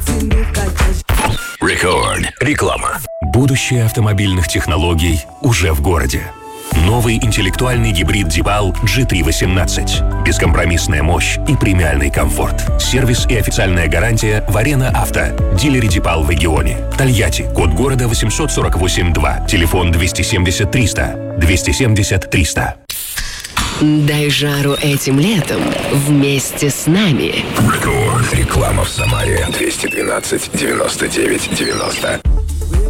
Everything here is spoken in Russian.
Record. Реклама. Будущее автомобильных технологий уже в городе. Новый интеллектуальный гибрид Deepal GT18. Бескомпромиссная мощь и премиальный комфорт. Сервис и официальная гарантия в Арена Авто. Дилере Deepal в регионе. Тольятти. Код города 848-2. Телефон 270-300. 270-300. Дай жару этим летом вместе с нами. Record. Реклама в Самаре. 212 99 90.